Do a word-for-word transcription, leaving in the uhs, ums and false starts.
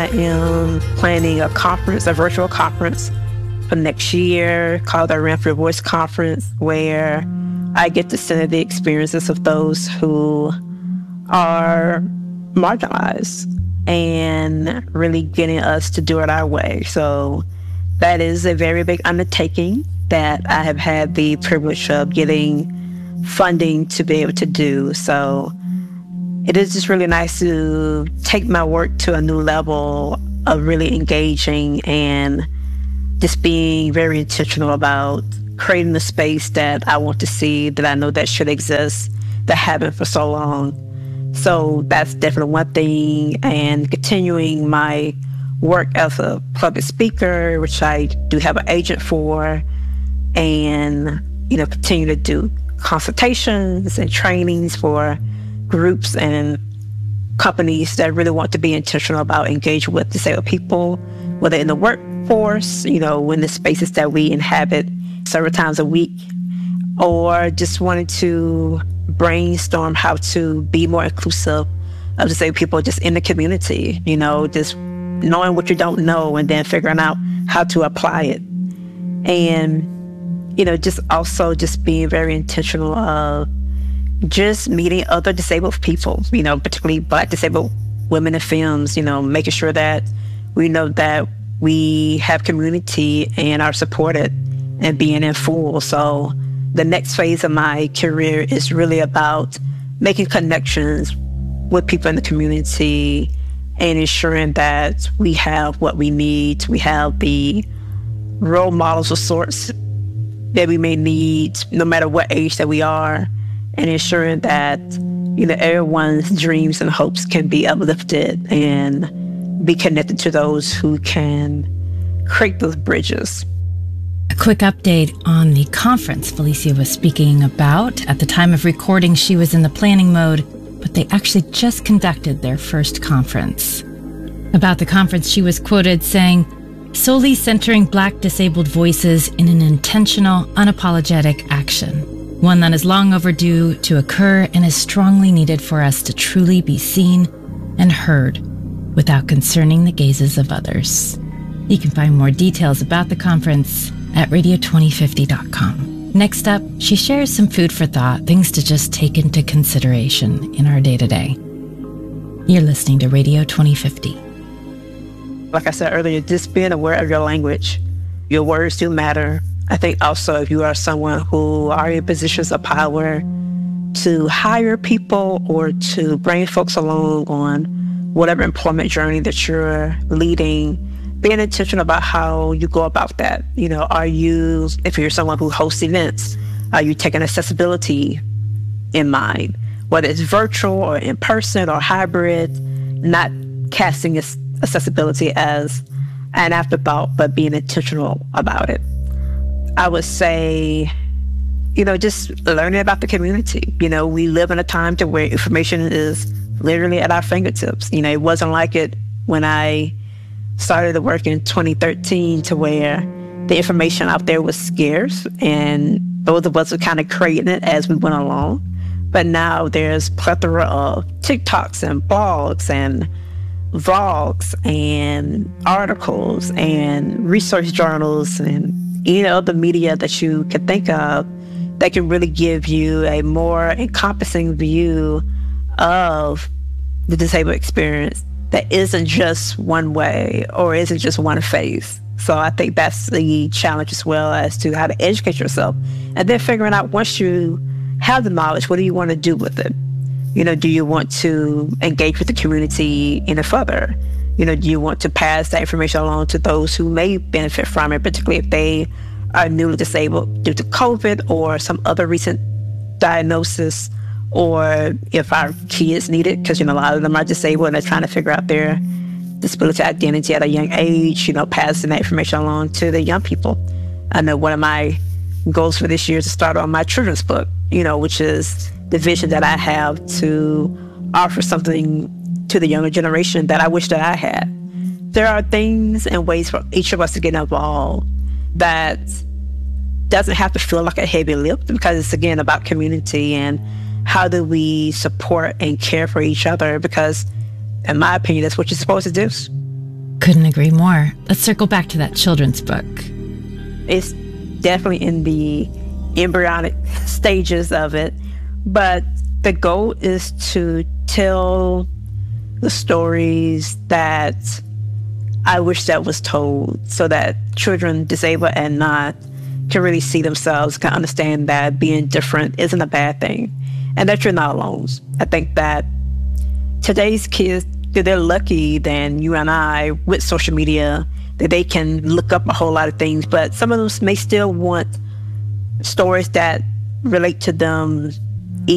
I am planning a conference, a virtual conference for next year called the Ramp Your Voice Conference, where I get to center the experiences of those who are marginalized and really getting us to do it our way. So that is a very big undertaking that I have had the privilege of getting funding to be able to do. So it is just really nice to take my work to a new level of really engaging and just being very intentional about creating the space that I want to see, that I know that should exist, that haven't for so long. So that's definitely one thing. And continuing my work as a public speaker, which I do have an agent for, and, you know, continue to do consultations and trainings for groups and companies that really want to be intentional about engaging with disabled people, whether in the workforce, you know, in the spaces that we inhabit several times a week, or just wanted to brainstorm how to be more inclusive of disabled people just in the community, you know, just knowing what you don't know and then figuring out how to apply it. And, you know, just also just being very intentional of just meeting other disabled people, you know, particularly Black disabled women in films, you know, making sure that we know that we have community and are supported and being in full. So the next phase of my career is really about making connections with people in the community and ensuring that we have what we need. We have the role models of sorts that we may need, no matter what age that we are, and ensuring that, you know, everyone's dreams and hopes can be uplifted and be connected to those who can create those bridges. A quick update on the conference Felicia was speaking about. At the time of recording, she was in the planning mode, but they actually just conducted their first conference. About the conference, she was quoted saying, "Solely centering Black disabled voices in an intentional, unapologetic action. One that is long overdue to occur and is strongly needed for us to truly be seen and heard without concerning the gazes of others." You can find more details about the conference at radio twenty fifty dot com. Next up, she shares some food for thought, things to just take into consideration in our day-to-day. You're listening to Radio twenty fifty. Like I said earlier, just being aware of your language. Your words do matter. I think also if you are someone who are in positions of power to hire people or to bring folks along on whatever employment journey that you're leading, being intentional about how you go about that. You know, are you, if you're someone who hosts events, are you taking accessibility in mind? Whether it's virtual or in person or hybrid, not casting accessibility as an afterthought, but being intentional about it. I would say, you know, just learning about the community. You know, we live in a time to where information is literally at our fingertips. You know, it wasn't like it when I started to work in twenty thirteen, to where the information out there was scarce and those of us were kind of creating it as we went along. But now there's plethora of TikToks and blogs and vlogs and articles and research journals and, you know, the media that you could think of that can really give you a more encompassing view of the disabled experience that isn't just one way or isn't just one phase. So I think that's the challenge as well, as to how to educate yourself. And then figuring out, once you have the knowledge, what do you want to do with it? You know, do you want to engage with the community any further? You know, do you want to pass that information along to those who may benefit from it, particularly if they are newly disabled due to COVID or some other recent diagnosis, or if our kids need it, because, you know, a lot of them are disabled and they're trying to figure out their disability identity at a young age, you know, passing that information along to the young people. I know one of my goals for this year is to start on my children's book, you know, which is the vision that I have to offer something to the younger generation that I wish that I had. There are things and ways for each of us to get involved that doesn't have to feel like a heavy lift, because it's, again, about community and how do we support and care for each other, because in my opinion, that's what you're supposed to do. Couldn't agree more. Let's circle back to that children's book. It's definitely in the embryonic stages of it, but the goal is to tell the stories that I wish that was told, so that children, disabled and not, can really see themselves, can understand that being different isn't a bad thing, and that you're not alone. I think that today's kids, they're lucky than you and I with social media, that they can look up a whole lot of things, but some of them may still want stories that relate to them